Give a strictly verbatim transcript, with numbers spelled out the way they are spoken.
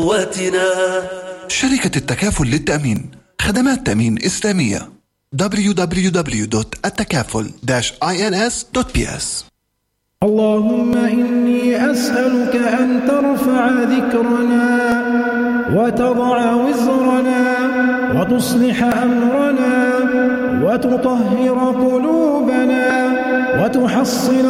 قوتنا. شركة التكافل للتأمين، خدمات تأمين إسلامية. دبليو دبليو دبليو دوت التكافل داش إنس دوت بي إس. اللهم إني أسألك أن ترفع ذكرنا وتضع وزرنا وتصلح أمرنا وتطهر قلوبنا وتحصن